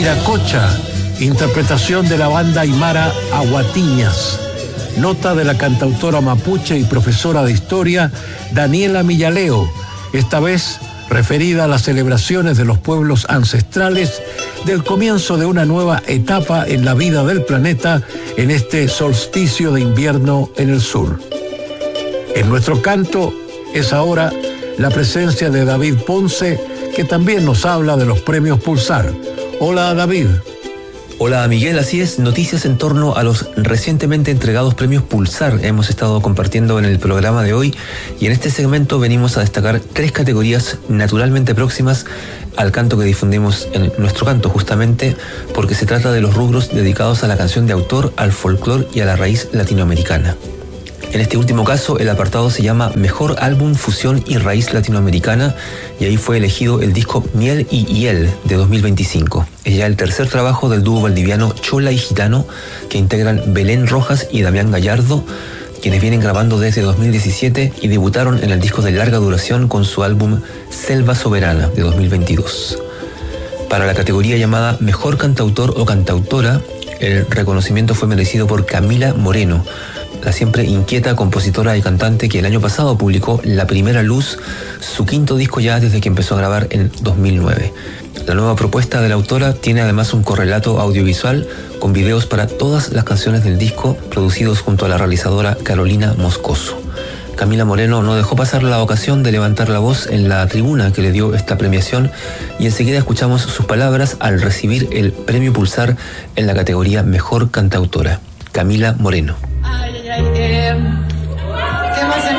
Viracocha, interpretación de la banda aymara Aguatiñas. Nota de la cantautora mapuche y profesora de historia Daniela Millaleo, esta vez referida a las celebraciones de los pueblos ancestrales del comienzo de una nueva etapa en la vida del planeta en este solsticio de invierno en el sur. En nuestro canto es ahora la presencia de David Ponce, que también nos habla de los premios Pulsar. Hola, David. Hola, Miguel, así es, noticias en torno a los recientemente entregados premios Pulsar hemos estado compartiendo en el programa de hoy, y en este segmento venimos a destacar 3 categorías naturalmente próximas al canto que difundimos en nuestro canto, justamente porque se trata de los rubros dedicados a la canción de autor, al folclore y a la raíz latinoamericana. En este último caso, el apartado se llama Mejor Álbum Fusión y Raíz Latinoamericana, y ahí fue elegido el disco Miel y Hiel de 2025. Es ya el tercer trabajo del dúo valdiviano Chola y Gitano, que integran Belén Rojas y Damián Gallardo, quienes vienen grabando desde 2017 y debutaron en el disco de larga duración con su álbum Selva Soberana de 2022. Para la categoría llamada Mejor Cantautor o Cantautora, el reconocimiento fue merecido por Camila Moreno, la siempre inquieta compositora y cantante que el año pasado publicó La Primera Luz, su quinto disco ya desde que empezó a grabar en 2009. La nueva propuesta de la autora tiene además un correlato audiovisual con videos para todas las canciones del disco, producidos junto a la realizadora Carolina Moscoso. Camila Moreno no dejó pasar la ocasión de levantar la voz en la tribuna que le dio esta premiación, y enseguida escuchamos sus palabras al recibir el premio Pulsar en la categoría Mejor Cantautora. Camila Moreno. Qué emoción.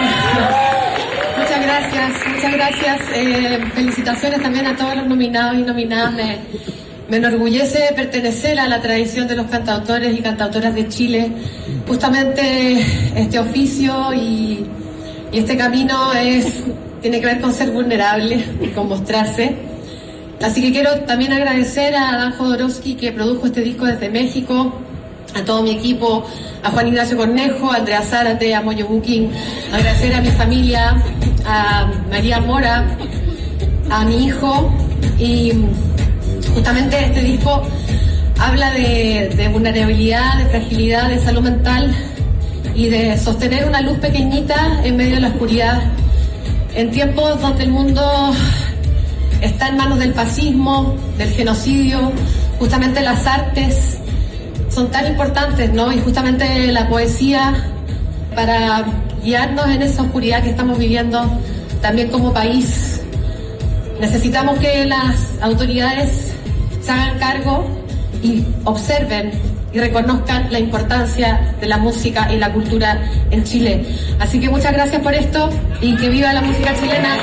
Muchas gracias. Felicitaciones también a todos los nominados y nominadas. Me enorgullece pertenecer a la tradición de los cantautores y cantautoras de Chile. Justamente este oficio y este camino tiene que ver con ser vulnerable y con mostrarse. Así que quiero también agradecer a Dan Jodorowsky, que produjo este disco desde México, a todo mi equipo, a Juan Ignacio Cornejo, a Andrea Zárate, a Moyo Booking, agradecer a mi familia, a María Mora, a mi hijo. Y justamente este disco habla de vulnerabilidad, de fragilidad, de salud mental y de sostener una luz pequeñita en medio de la oscuridad, en tiempos donde el mundo está en manos del fascismo, del genocidio. Justamente las artes son tan importantes, ¿no? Y justamente la poesía, para guiarnos en esa oscuridad que estamos viviendo también como país. Necesitamos que las autoridades se hagan cargo y observen y reconozcan la importancia de la música y la cultura en Chile. Así que muchas gracias por esto y que viva la música chilena.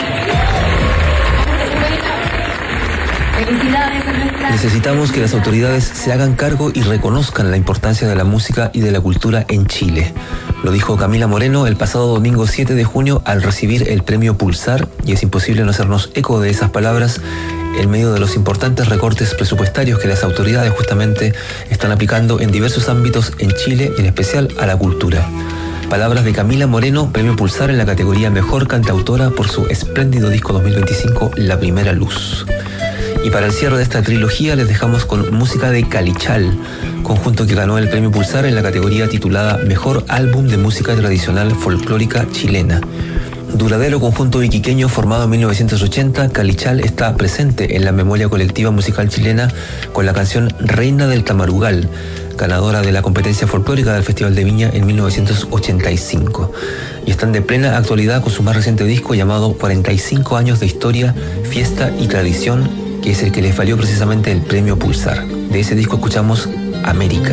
Felicidades. Necesitamos que las autoridades se hagan cargo y reconozcan la importancia de la música y de la cultura en Chile. Lo dijo Camila Moreno el pasado domingo 7 de junio al recibir el premio Pulsar, y es imposible no hacernos eco de esas palabras en medio de los importantes recortes presupuestarios que las autoridades justamente están aplicando en diversos ámbitos en Chile, y en especial a la cultura. Palabras de Camila Moreno, premio Pulsar en la categoría Mejor Cantautora por su espléndido disco 2025, La Primera Luz. Y para el cierre de esta trilogía les dejamos con música de Calichal, conjunto que ganó el premio Pulsar en la categoría titulada Mejor Álbum de Música Tradicional Folclórica Chilena. Duradero conjunto iquiqueño formado en 1980, Calichal está presente en la memoria colectiva musical chilena con la canción Reina del Tamarugal, ganadora de la competencia folclórica del Festival de Viña en 1985. Y están de plena actualidad con su más reciente disco llamado 45 años de historia, fiesta y tradición, que es el que les valió precisamente el premio Pulsar. De ese disco escuchamos América.